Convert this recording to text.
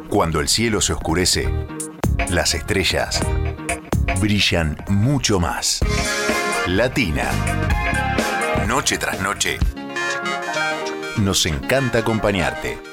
Cuando el cielo se oscurece, las estrellas brillan mucho más. Latina. Noche tras noche, nos encanta acompañarte.